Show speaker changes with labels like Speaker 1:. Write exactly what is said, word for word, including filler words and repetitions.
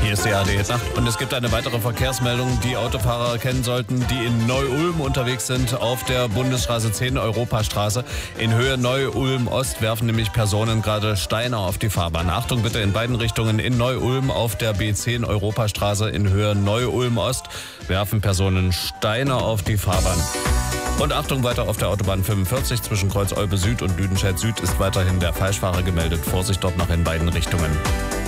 Speaker 1: Hier ist die A D acht und es gibt eine weitere Verkehrsmeldung, die Autofahrer kennen sollten, die in Neu-Ulm unterwegs sind auf der Bundesstraße zehn Europastraße. In Höhe Neu-Ulm Ost werfen nämlich Personen gerade Steine auf die Fahrbahn. Achtung bitte in beiden Richtungen. In Neu-Ulm auf der B zehn Europastraße in Höhe Neu-Ulm Ost werfen Personen Steine auf die Fahrbahn. Und Achtung, weiter auf der Autobahn fünfundvierzig zwischen Kreuz Olpe Süd und Lüdenscheid Süd ist weiterhin der Falschfahrer gemeldet. Vorsicht dort noch in beiden Richtungen.